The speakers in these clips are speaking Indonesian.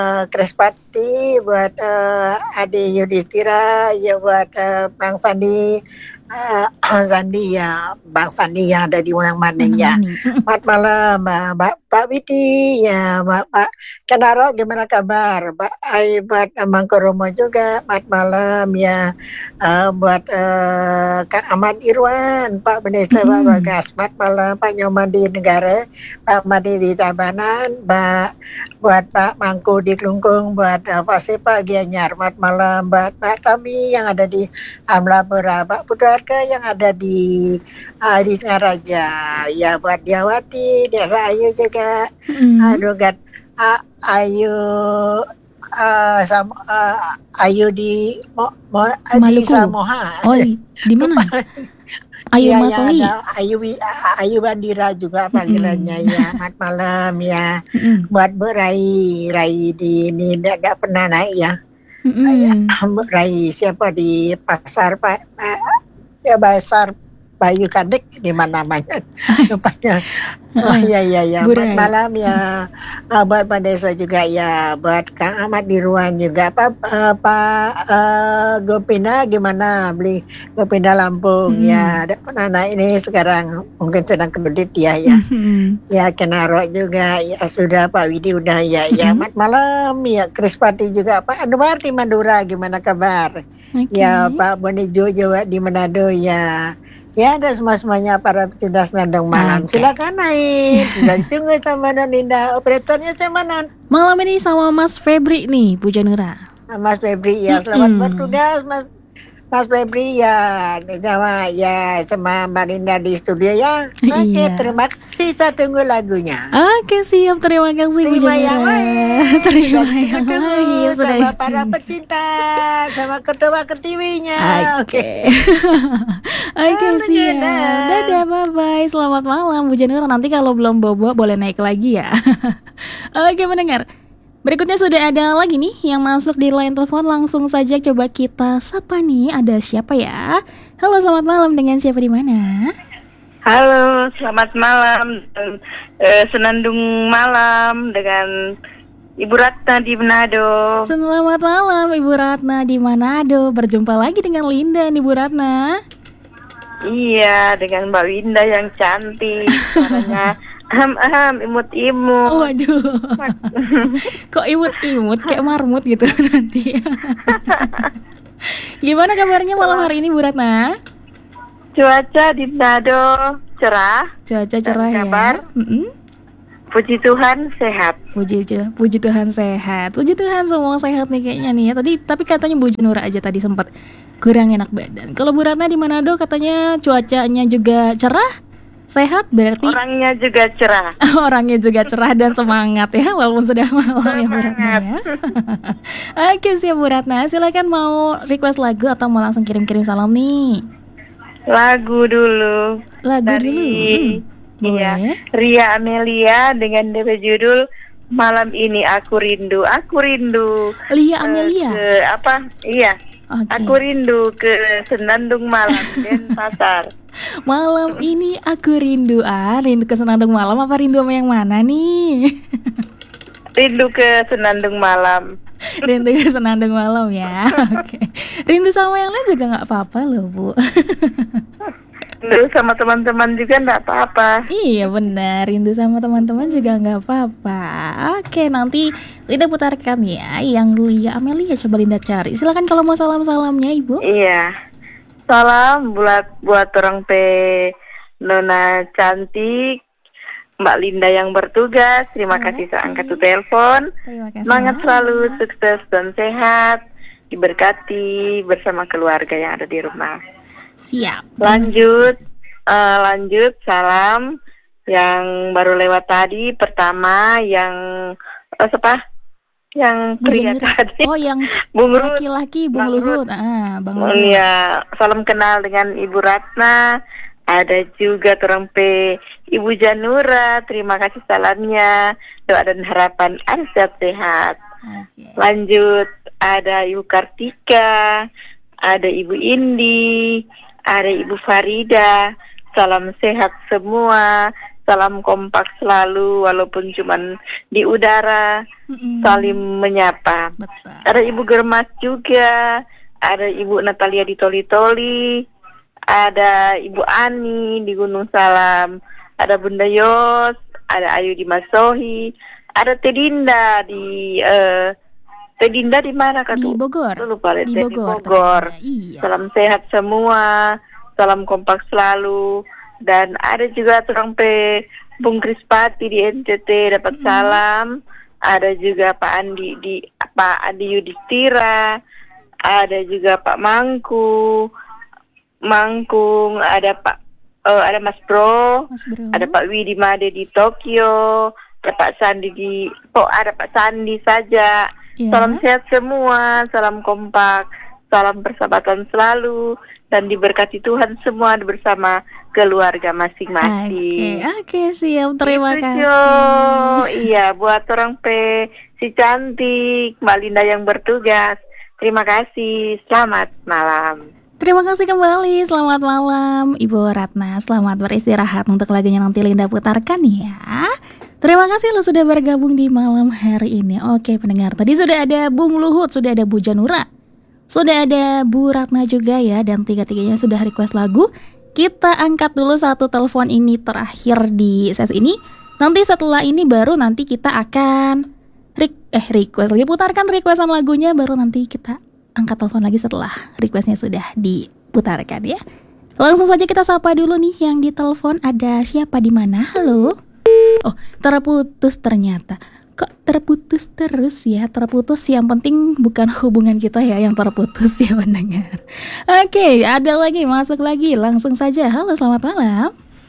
Krispati, buat Ade Yudhistira, ya buat Bang Sandi, Sandi ya, Bang Sandi yang ada di Unang Maning ya. Selamat malam, Pak Widi ya, Pak Kenaro, gimana kabar? Pak Ai, buat Mangkoromo juga, selamat malam ya. Buat Kak Ahmad Irwan, Pak Benesa, Pak Bagas, selamat malam. Pak Nyoman di Negara, Pak Madi di Tabanan, buat Pak Mangku di Kelungkung, buat Pak Sepa Gianyar, selamat malam. Buat Pak Tami yang ada di Amlapura, Pak Pudarka yang ada di Singaraja, ya buat Diawati, Desa Ayu juga, Ayu Ayu di di Samoa. Oh, di mana? Ayu ya, Masoi. Ya, Ayu Bandira juga panggilannya ya. Selamat malam ya. Buat Bu Rai di ini tidak pernah naik ya. Bu Rai siapa di pasar Pak ya pasar Bayu Kadek di mana namanya lupanya. Oh ya. Buat malam ya, buat Pak Desa juga ya, buat Kang Ahmad di Ruan juga. Pak Gopina gimana beli Gopina Lampung ya. Anak ini sekarang mungkin sedang kredit ya. Ya Kenaro juga ya, sudah Pak Widi udah ya. Selamat malam ya. Krispati juga. Pak Anwar di Madura gimana kabar? Ya Pak Bonijo juga di Manado ya. Ya, ada semuanya para pecinta Senandung Malam. Silakan naik. Sudah ditunggu sama Nonida. Operatornya cuman malam ini sama Mas Febri nih, Bu Janura. Mas Febri ya, selamat bertugas Mas Febri ya, sama Mbak Linda di studio ya. Oke, terima kasih. Saya tunggu lagunya. Oke, siap. Terima kasih Bu Janura. Yang lain. Terima yang lain. Sama para pecinta, sama ketua kertiwinya. Oke. Oke, siap. Dadah, bye-bye. Selamat malam Bu Janura. Nanti kalau belum bobo boleh naik lagi ya. Oke, mendengar. Berikutnya sudah ada lagi nih yang masuk di line telepon. Langsung saja coba kita sapa nih. Ada siapa ya? Halo, selamat malam. Dengan siapa di mana? Halo, selamat malam. Senandung malam dengan Ibu Ratna di Manado. Selamat malam Ibu Ratna di Manado. Berjumpa lagi dengan Linda nih Bu Ratna. Iya, dengan Mbak Winda yang cantik. Suaranya imut-imut. Waduh. Kok imut-imut kayak marmut gitu nanti. Gimana kabarnya malam hari ini Bu Ratna? Cuaca di Manado cerah. Cuaca cerah ya. Kabar? Puji Tuhan sehat. Puji Tuhan sehat. Puji Tuhan semua sehat nih kayaknya nih ya. Tapi katanya Bu Janura aja tadi sempat kurang enak badan. Kalau Bu Ratna di Manado katanya cuacanya juga cerah. Sehat berarti orangnya juga cerah. Orangnya juga cerah dan semangat ya, walaupun sudah malam ya Bu Ratna ya. Oke, siap Bu Ratna. Silakan mau request lagu atau mau langsung kirim-kirim salam nih? Lagu dulu. Dari iya, Ria Amelia dengan judul Malam Ini Aku Rindu. Aku rindu. Lia Amelia. Iya. Okay. Aku rindu ke Senandung Malam Denpasar. Malam ini aku rindu. Rindu ke Senandung Malam apa rindu sama yang mana nih? Rindu ke Senandung Malam. Rindu ke Senandung Malam ya. Oke. Rindu sama yang lain juga nggak apa-apa loh Bu. Rindu sama teman-teman juga nggak apa-apa. Iya benar, rindu sama teman-teman juga nggak apa-apa. Oke, nanti Linda putarkan ya yang Lia Amelia, coba Linda cari. Silakan kalau mau salamnya Ibu. Iya, salam buat orang Nona cantik, Mbak Linda yang bertugas. Terima kasih sudah angkat telepon. Semangat selalu, sukses dan sehat, diberkati bersama keluarga yang ada di rumah. Siap. Lanjut salam yang baru lewat tadi. Pertama yang yang pria tadi. Oh, yang Bung laki-laki Bung Luhut. Bang Luhut. Ya, salam kenal dengan Ibu Ratna. Ada juga Ibu Janura. Terima kasih salamnya. Doa dan harapan Anda sehat. Okay. Lanjut ada Ibu Kartika, ada Ibu Indi, ada Ibu Farida. Salam sehat semua. salam kompak selalu walaupun cuman di udara, saling menyapa. Betul. Ada Ibu Germas juga, ada Ibu Natalia di Toli-Toli, ada Ibu Ani di Gunung Salam, ada Bunda Yos, ada Ayu di Masohi, ada Tedinda di Tedinda di mana Kak? Di Bogor. Lupa, Di Bogor. Iya. Salam sehat semua, salam kompak selalu. Dan ada juga tukang Bung Krispati di NTT dapat salam. Ada juga Pak Andi Yudhistira, ada juga Pak Mangkung, ada ada Mas Bro, ada Pak Widi Made di Tokyo, ada Pak Sandi ada Pak Sandi saja. Salam sehat semua, salam kompak, salam persahabatan selalu, dan diberkati Tuhan semua bersama keluarga masing-masing. Oke, siap. Terima kasih. Iya, buat orang si cantik, Mbak Linda yang bertugas. Terima kasih. Selamat malam. Terima kasih kembali. Selamat malam, Ibu Ratna. Selamat beristirahat. Untuk lagunya nanti Linda putarkan ya. Terima kasih lo sudah bergabung di malam hari ini. Oke pendengar, tadi sudah ada Bung Luhut, sudah ada Bu Janura, sudah ada Bu Ratna juga ya. Dan tiga-tiganya sudah request lagu. Kita angkat dulu satu telepon ini terakhir di sesi ini. Nanti setelah ini baru nanti kita akan request lagi, putarkan requestan lagunya. Baru nanti kita angkat telepon lagi setelah requestnya sudah diputarkan ya. Langsung saja kita sapa dulu nih yang di telepon. Ada siapa di mana? Halo. Oh, terputus ternyata. Kok terputus terus ya? Terputus, yang penting bukan hubungan kita ya yang terputus ya pendengar. Oke, ada lagi, masuk lagi. Langsung saja. Halo, selamat malam.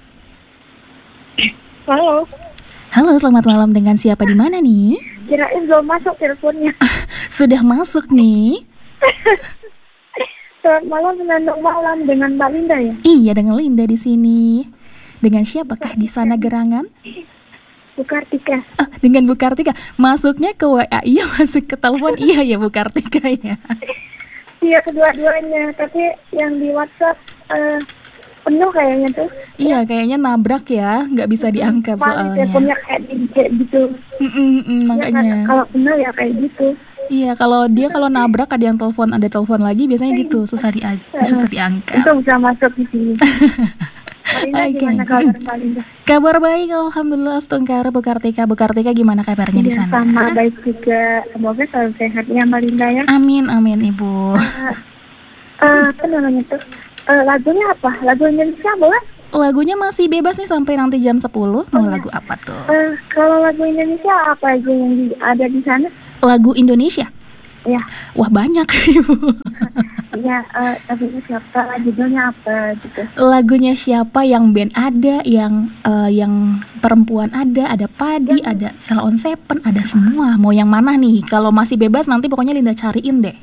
Halo, selamat malam. Dengan siapa di mana nih? Kirain belum masuk teleponnya. Sudah masuk nih. Selamat malam, menandung malam dengan Mbak Linda ya? Iya, dengan Linda di sini. Dengan siapakah di sana gerangan? Bu Kartika. Dengan Bu Kartika. Masuknya ke WA, iya, masuk ke telepon, iya ya Bu Kartika ya. Iya, kedua-duanya, tapi yang di WhatsApp penuh kayaknya tuh. Iya, kayaknya nabrak ya, nggak bisa diangkat soalnya. Teleponnya kayak gitu. Makanya. Ya, kalau penuh ya kayak gitu. Iya, kalau nabrak ada yang telepon, ada telepon lagi, biasanya gitu, susah diangkat. Itu bisa masuk di sini. Gimana kabar Mbak Linda? Kabar baik, alhamdulillah. Setengkar Bu Kartika. Bu Kartika gimana kabarnya di sana? Sama baik juga. Semoga selalu sehat ya Mbak Linda ya. Amin Ibu. Apa namanya tuh? Lagunya apa? Lagu Indonesia boleh? Lagunya masih bebas nih sampai nanti jam 10. Mau lagu apa tuh? Kalau lagu Indonesia apa aja yang ada di sana? Lagu Indonesia? Ya. Wah, banyak Ibu. Ya, lagunya siapa, judulnya apa gitu. Lagunya siapa, yang band ada, yang perempuan ada Padi, ada Sheila on Seven, ada semua. Mau yang mana nih? Kalau masih bebas nanti pokoknya Linda cariin deh.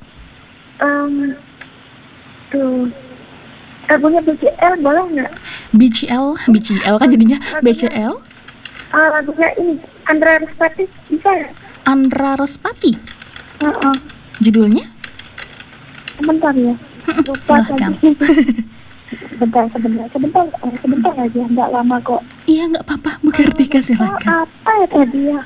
Tuh. Lagunya BCL boleh nggak? BCL kan jadinya BCL. Lagunya ini Andra Respati bisa ya? Andra Respati. Judulnya? Sebentar ya. Lupa tadi. Sebentar aja, nggak lama kok. Iya, nggak apa-apa, Bu Kartika, silakan. Apa ya tadi ya?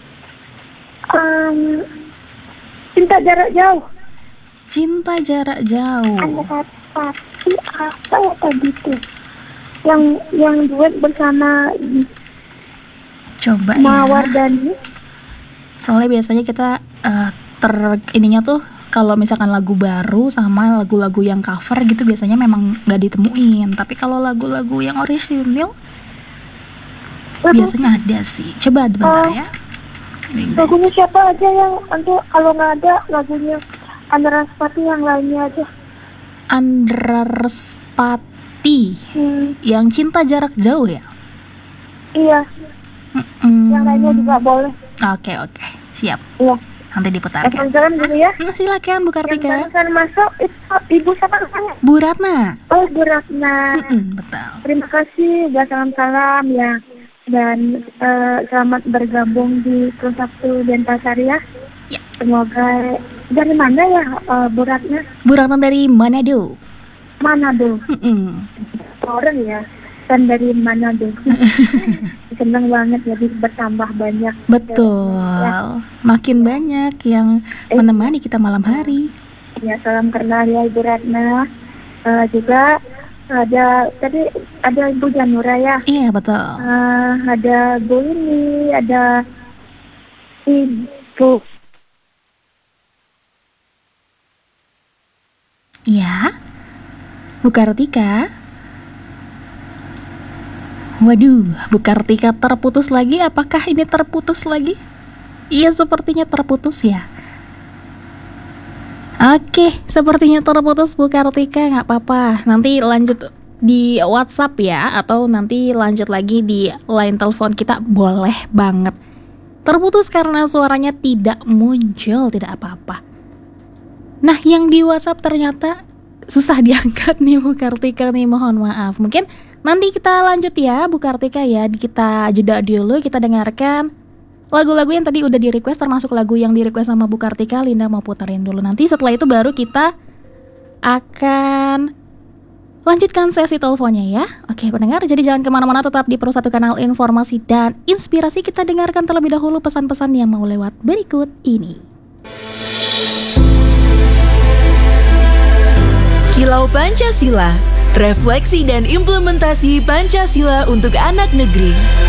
Cinta jarak jauh. Cinta jarak jauh. Andra Respati apa ya tadi tuh? Yang duet bersama coba Mawar ya. Dani. Soalnya biasanya kita ininya tuh kalau misalkan lagu baru sama lagu-lagu yang cover gitu biasanya memang nggak ditemuin. Tapi kalau lagu-lagu yang orisinil biasanya ada sih. Coba bentar ya. Lagunya siapa aja yang untuk kalau nggak ada lagunya Andra Respati yang lainnya aja. Andra Respati yang Cinta Jarak Jauh ya? Iya. Yang lainnya juga boleh. Oke, siap. Iya. Nanti diputarkan. Teman-teman dulu ya. Silakan Bu Kartika. Yang barusan masuk itu Ibu siapa namanya? Bu Ratna. Oh, Bu Ratna. Betul. Terima kasih, udah salam-salam ya. Dan selamat bergabung di Plus 1 Denpasar ya. Ya. Semoga dari mana ya Bu Ratna? Bu Ratna dari Manado. Manado. Orang ya. kan dari Manado. Senang banget jadi bertambah banyak. Betul. Makin banyak yang menemani kita malam hari. Ya, salam kenal ya Ibu Ratna. Juga ada tadi ada Ibu Janura ya. Iya, betul. Ada Bu ini, ada Ibu. Iya. Bu Kartika. Waduh, Bu Kartika terputus lagi. Apakah ini terputus lagi? Iya, sepertinya terputus ya. Oke, sepertinya terputus Bu Kartika. Nggak apa-apa, nanti lanjut di WhatsApp ya, atau nanti lanjut lagi di line telepon kita, boleh banget. Terputus karena suaranya tidak muncul, tidak apa-apa. Nah, yang di WhatsApp ternyata susah diangkat nih Bu Kartika nih, mohon maaf. Mungkin nanti kita lanjut ya Bu Kartika ya, kita jeda dulu, kita dengarkan lagu-lagu yang tadi udah di-request, termasuk lagu yang di-request sama Bu Kartika. Linda mau puterin dulu, nanti setelah itu baru kita akan lanjutkan sesi teleponnya ya. Oke pendengar, jadi jangan kemana-mana, tetap di Pro 1 Kanal Informasi dan Inspirasi. Kita dengarkan terlebih dahulu pesan-pesan yang mau lewat berikut ini. Kilau Pancasila, refleksi dan implementasi Pancasila untuk anak negeri.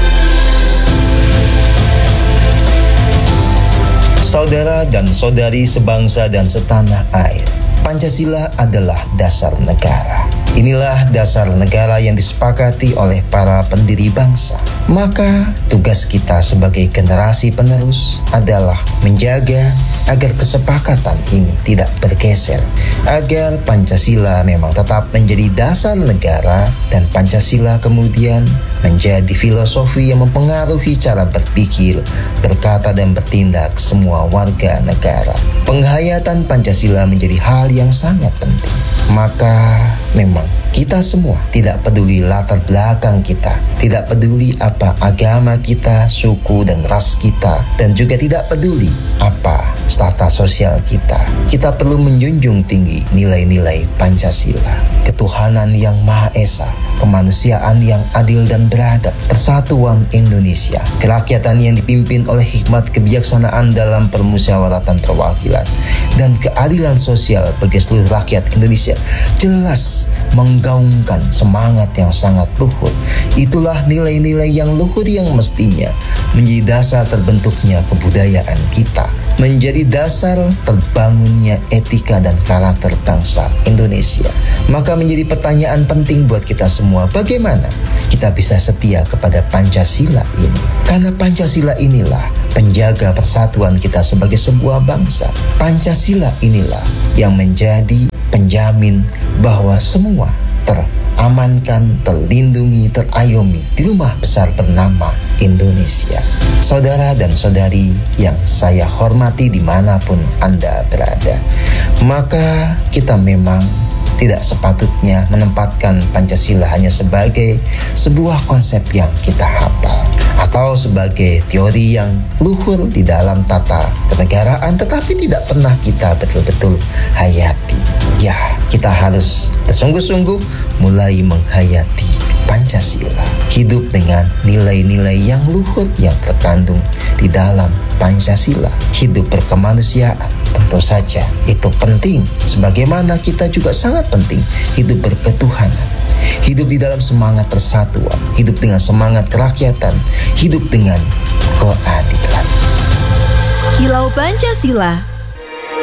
Saudara dan saudari sebangsa dan setanah air, Pancasila adalah dasar negara. Inilah dasar negara yang disepakati oleh para pendiri bangsa. Maka tugas kita sebagai generasi penerus adalah menjaga agar kesepakatan ini tidak bergeser, agar Pancasila memang tetap menjadi dasar negara dan Pancasila kemudian menjadi filosofi yang mempengaruhi cara berpikir, berkata dan bertindak semua warga negara. Penghayatan Pancasila menjadi hal yang sangat penting. Maka memang kita semua, tidak peduli latar belakang kita, tidak peduli apa agama kita, suku dan ras kita, dan juga tidak peduli apa strata sosial kita. Kita perlu menjunjung tinggi nilai-nilai Pancasila, ketuhanan yang Maha Esa, kemanusiaan yang adil dan beradab, persatuan Indonesia, kerakyatan yang dipimpin oleh hikmat kebijaksanaan dalam permusyawaratan perwakilan, dan keadilan sosial bagi seluruh rakyat Indonesia. Jelas menggaungkan semangat yang sangat luhur. Itulah nilai-nilai yang luhur yang mestinya menjadi dasar terbentuknya kebudayaan kita, menjadi dasar terbangunnya etika dan karakter bangsa Indonesia. Maka menjadi pertanyaan penting buat kita semua, bagaimana kita bisa setia kepada Pancasila ini? Karena Pancasila inilah penjaga persatuan kita sebagai sebuah bangsa. Pancasila inilah yang menjadi penjamin bahwa semua teramankan, terlindungi, terayomi di rumah besar bernama Indonesia. Saudara dan saudari yang saya hormati dimanapun Anda berada, maka kita memang tidak sepatutnya menempatkan Pancasila hanya sebagai sebuah konsep yang kita hafal atau sebagai teori yang luhur di dalam tata kenegaraan, tetapi tidak pernah kita betul-betul hayati. Ya, kita harus bersungguh-sungguh mulai menghayati Pancasila, hidup dengan nilai-nilai yang luhur yang terkandung di dalam Pancasila, hidup berkemanusiaan. Tentu saja itu penting, sebagaimana kita juga sangat penting hidup berketuhanan, hidup di dalam semangat persatuan, hidup dengan semangat kerakyatan, hidup dengan keadilan. Kilau Pancasila,